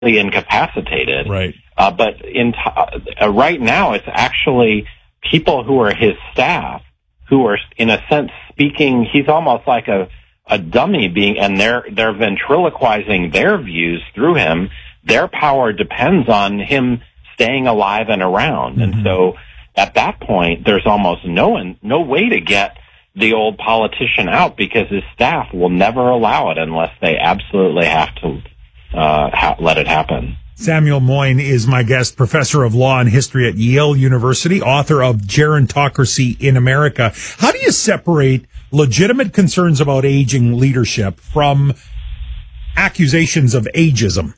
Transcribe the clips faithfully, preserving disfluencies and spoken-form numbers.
incapacitated. Right. Uh, but in t- uh, right now, it's actually people who are his staff who are, in a sense, speaking. He's almost like a, a dummy being, and they're they're ventriloquizing their views through him. Their power depends on him staying alive and around, mm-hmm. and so at that point, there's almost no no way to get the old politician out because his staff will never allow it unless they absolutely have to uh, ha- let it happen. Samuel Moyn is my guest, professor of law and history at Yale University, author of Gerontocracy in America. How do you separate legitimate concerns about aging leadership from accusations of ageism?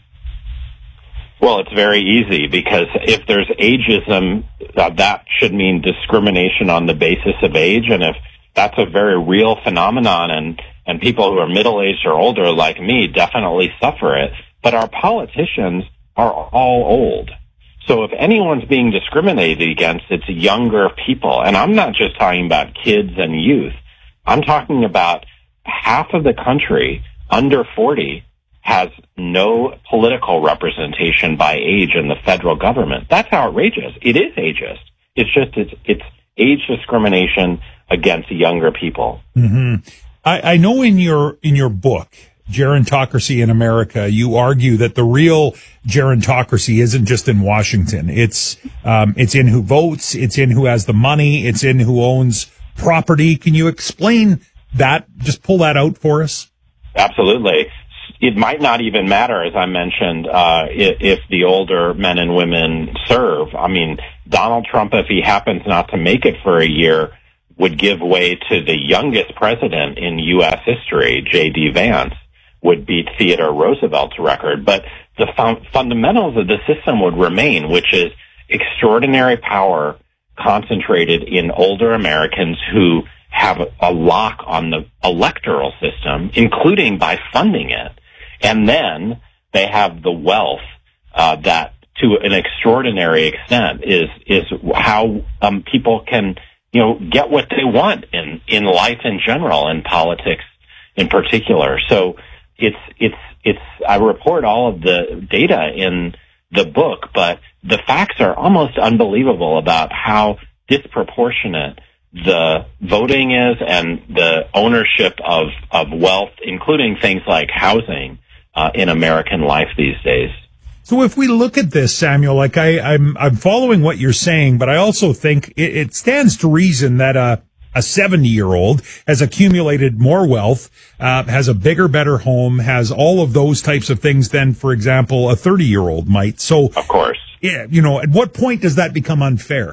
Well, it's very easy because if there's ageism, uh, that should mean discrimination on the basis of age. And if that's a very real phenomenon and, and people who are middle-aged or older like me definitely suffer it. But our politicians are all old. So if anyone's being discriminated against, it's younger people. And I'm not just talking about kids and youth. I'm talking about half of the country under forty has no political representation by age in the federal government. That's outrageous. It is ageist. It's just, it's, it's age discrimination against younger people. Mm-hmm. I, I know in your, in your book, Gerontocracy in America, you argue that the real gerontocracy isn't just in Washington. It's, um, it's in who votes. It's in who has the money. It's in who owns property. Can you explain that? Just pull that out for us. Absolutely. It might not even matter, as I mentioned, uh, if, if the older men and women serve. I mean, Donald Trump, if he happens not to make it for a year, would give way to the youngest president in U S history, J D Vance, would beat Theodore Roosevelt's record. But the fun- fundamentals of the system would remain, which is extraordinary power concentrated in older Americans who have a lock on the electoral system, including by funding it. And then they have the wealth uh, that, to an extraordinary extent, is is how um, people can, you know, get what they want in in life in general and politics in particular. So it's it's it's. I report all of the data in the book, but the facts are almost unbelievable about how disproportionate the voting is and the ownership of of wealth, including things like housing. Uh, in American life these days. So if we look at this, Samuel, like I, I'm, I'm following what you're saying, but I also think it, it stands to reason that a, a seventy-year-old has accumulated more wealth, uh, has a bigger, better home, has all of those types of things than, for example, a thirty-year-old might. So, of course, yeah, you know, at what point does that become unfair?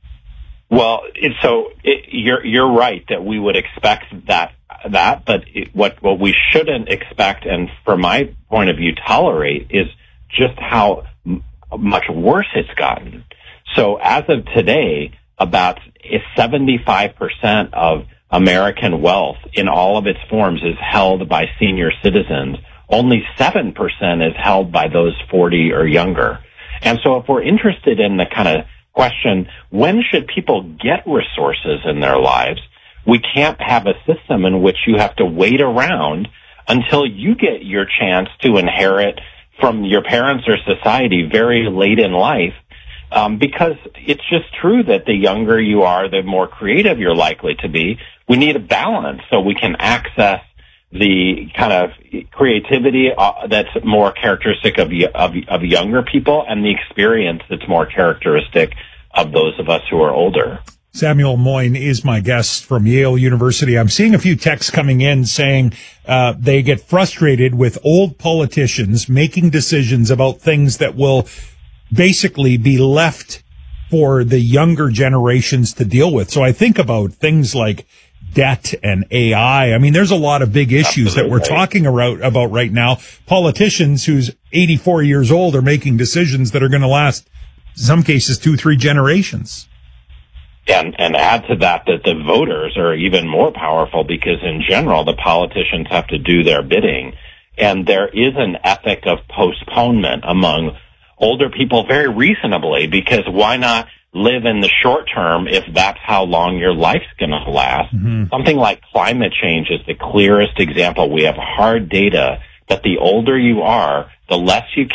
Well, it, so it, you're you're right that we would expect that. that, but it, what, what we shouldn't expect, and from my point of view, tolerate, is just how m- much worse it's gotten. So as of today, about seventy-five percent of American wealth in all of its forms is held by senior citizens. Only seven percent is held by those forty or younger. And so if we're interested in the kind of question, when should people get resources in their lives? We can't have a system in which you have to wait around until you get your chance to inherit from your parents or society very late in life, um, because it's just true that the younger you are, the more creative you're likely to be. We need a balance so we can access the kind of creativity uh, that's more characteristic of, of of younger people and the experience that's more characteristic of those of us who are older. Samuel Moyn is my guest from Yale University. I'm seeing a few texts coming in saying uh, they get frustrated with old politicians making decisions about things that will basically be left for the younger generations to deal with. So I think about things like debt and A I. I mean, there's a lot of big issues Absolutely. that we're talking about, about right now. Politicians who's eighty-four years old are making decisions that are going to last, in some cases, two, three generations. And, and add to that that the voters are even more powerful because in general, the politicians have to do their bidding. And there is an ethic of postponement among older people very reasonably, because why not live in the short term if that's how long your life's going to last? Mm-hmm. Something like climate change is the clearest example. We have hard data that the older you are, the less you